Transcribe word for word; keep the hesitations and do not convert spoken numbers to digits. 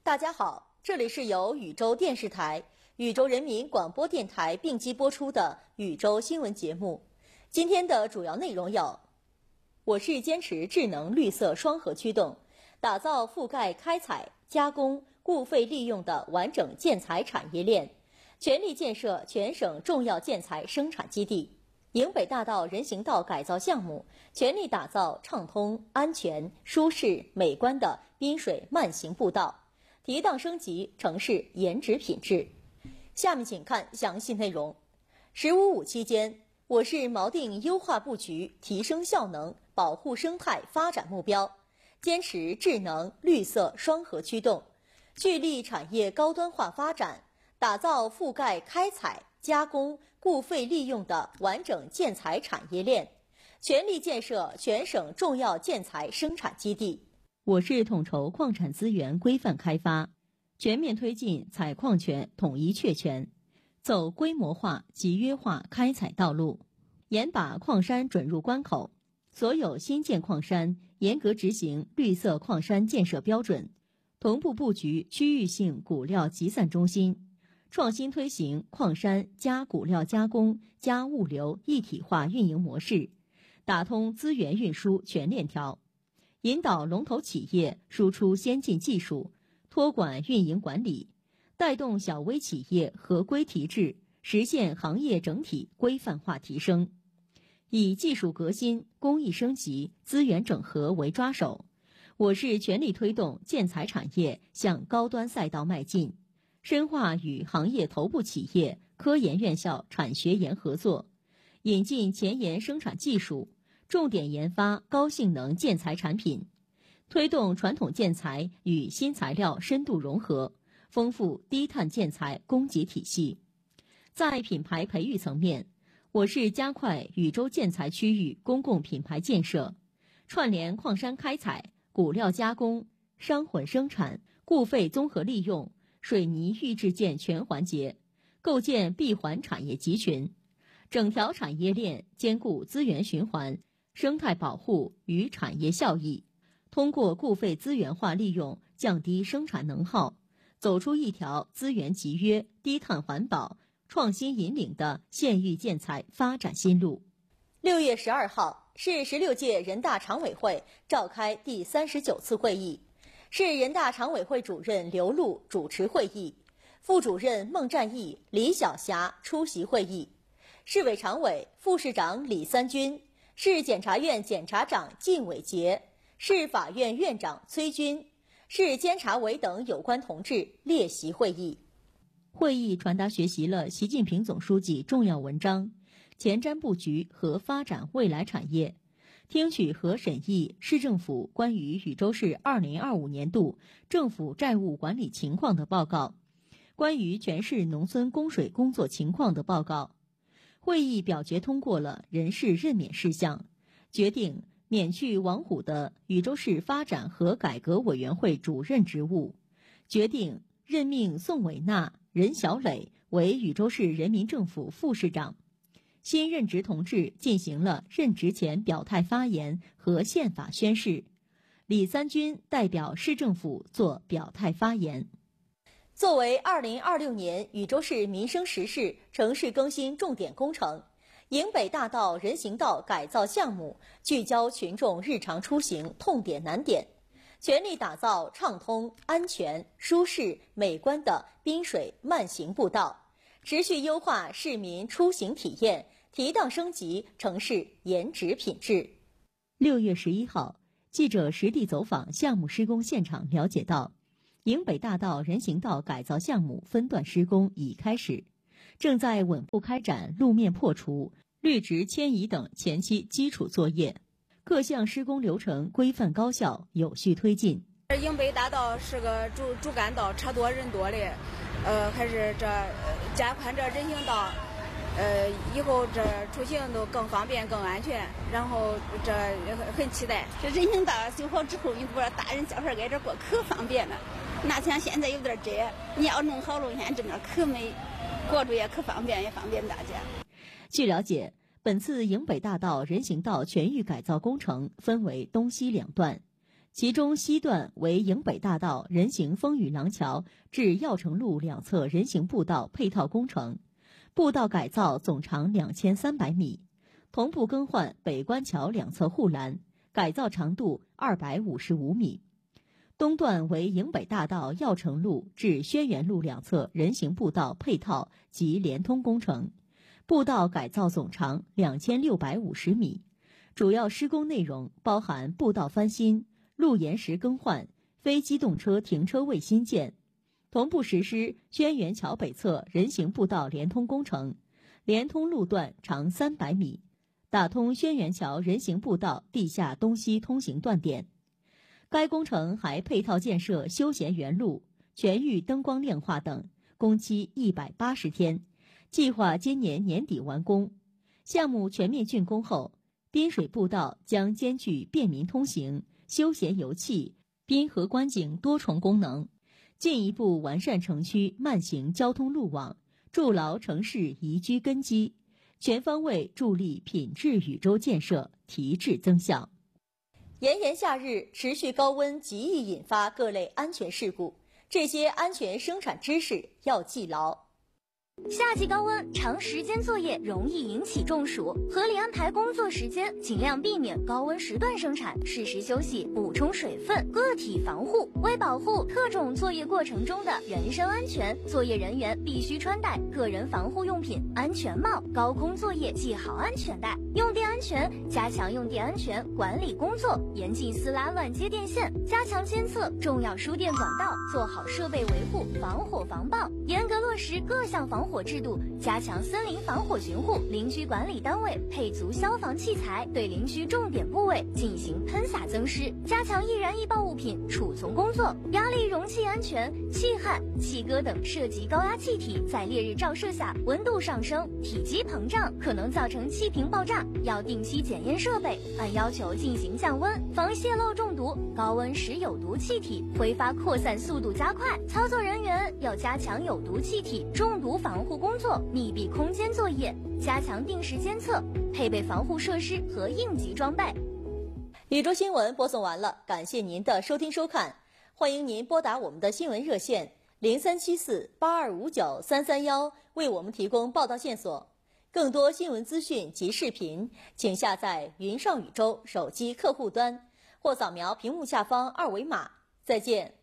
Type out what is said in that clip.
大家好，这里是由禹州电视台、禹州人民广播电台并机播出的禹州新闻节目。今天的主要内容有：我市坚持智能绿色双核驱动，打造覆盖开采、加工、固废利用的完整建材产业链，全力建设全省重要建材生产基地。营北大道人行道改造项目全力打造畅通、安全、舒适、美观的滨水慢行步道，提档升级城市颜值品质。下面请看详细内容。十五五期间，我市锚定优化布局、提升效能、保护生态发展目标，坚持智能绿色双核驱动，聚力产业高端化发展，打造覆盖开采、加工、固废利用的完整建材产业链，全力建设全省重要建材生产基地。我市统筹矿产资源规范开发，全面推进采矿权统一确权，走规模化、集约化开采道路，严把矿山准入关口，所有新建矿山严格执行绿色矿山建设标准，同步布局区域性钴料集散中心，创新推行矿山加钴料加工加物流一体化运营模式，打通资源运输全链条，引导龙头企业输出先进技术，托管运营管理，带动小微企业合规提质，实现行业整体规范化提升。以技术革新、工艺升级、资源整合为抓手，我市全力推动建材产业向高端赛道迈进，深化与行业头部企业、科研院校产学研合作，引进前沿生产技术，重点研发高性能建材产品，推动传统建材与新材料深度融合，丰富低碳建材供给体系。在品牌培育层面，我市加快禹州建材区域公共品牌建设，串联矿山开采、钴料加工、商混生产、固废综合利用、水泥预制件全环节，构建闭环产业集群，整条产业链兼顾资源循环、生态保护与产业效益，通过固废资源化利用降低生产能耗，走出一条资源集约、低碳环保、创新引领的县域建材发展新路。六月十二号，市十六届人大常委会召开第三十九次会议，市人大常委会主任刘璐主持会议，副主任孟占义、李晓霞出席会议，市委常委、副市长李三军，市检察院检察长靳伟杰，市法院院长崔军，市监察委等有关同志列席会议。会议传达学习了习近平总书记重要文章，前瞻布局和发展未来产业，听取和审议市政府关于禹州市二零二五年度政府债务管理情况的报告，关于全市农村供水工作情况的报告。会议表决通过了人事任免事项，决定免去王虎的禹州市发展和改革委员会主任职务，决定任命宋伟娜、任小磊为禹州市人民政府副市长。新任职同志进行了任职前表态发言和宪法宣誓。李三军代表市政府作表态发言。作为二零二六年禹州市民生实事城市更新重点工程，营北大道人行道改造项目聚焦群众日常出行痛点难点，全力打造畅通、安全、舒适、美观的滨水慢行步道，持续优化市民出行体验，提档升级城市颜值品质。六月十一号，记者实地走访项目施工现场，了解到，营北大道人行道改造项目分段施工已开始，正在稳步开展路面破除、绿植迁移等前期基础作业。各项施工流程规范高效，有序推进。 营北大道是个主主干道，车多人多的，呃，还是这加宽这人行道，呃，以后这出行都更方便、更安全。然后这很期待这人行道修好之后，你不知道大人小孩在这过可方便了。哪像现在有点窄，你要弄好路线，这边可美，过着也可方便，也方便大家。 据了解，本次营北大道人行道全域改造工程分为东西两段， 其中西段为营北大道人行风雨廊桥至药城路两侧人行步道配套工程，步道改造总长两千三百米，同步更换北关桥两侧护栏，改造长度二百五十五米。东段为营北大道药城路至轩辕路两侧人行步道配套及连通工程，步道改造总长两千六百五十米，主要施工内容包含步道翻新、路沿石更换、非机动车停车位新建，同步实施轩辕桥北侧人行步道连通工程，连通路段长三百米，打通轩辕桥人行步道地下东西通行断点。该工程还配套建设休闲园路、全域灯光亮化等，工期一百八十天，计划今年年底完工。项目全面竣工后，滨水步道将兼具便民通行、休闲游憩、滨河观景多重功能，进一步完善城区慢行交通路网，筑牢城市宜居根基，全方位助力品质宇宙建设提质增效。炎炎夏日，持续高温极易引发各类安全事故，这些安全生产知识要记牢。 夏季高温，长时间作业容易引起中暑，合理安排工作时间，尽量避免高温时段生产，适时休息，补充水分，个体防护。为保护特种作业过程中的人身安全，作业人员必须穿戴个人防护用品、安全帽，高空作业系好安全带。用电安全，加强用电安全管理工作，严禁撕拉乱接电线，加强监测重要输电管道，做好设备维护，防火防爆，严格落实各项防火制度，加强森林防火巡护，邻居管理单位配足消防器材，对邻居重点部位进行喷洒增湿，加强易燃易爆物品储存工作。压力容器安全，气焊、气割等涉及高压气体在烈日照射下温度上升、体积膨胀，可能造成气瓶爆炸，要定期检验设备，按要求进行降温，防泄漏中毒。高温时有毒气体挥发扩散速度加快，操作人员要加强有毒气体中毒防护工作，密闭空间作业，加强定时监测，配备防护设施和应急装备。 宇宙新闻播送完了，感谢您的收听收看，欢迎您拨打我们的新闻热线零三七四八二五九三三幺，为我们提供报道线索。更多新闻资讯及视频，请下载云上宇宙手机客户端，或扫描屏幕下方二维码。再见。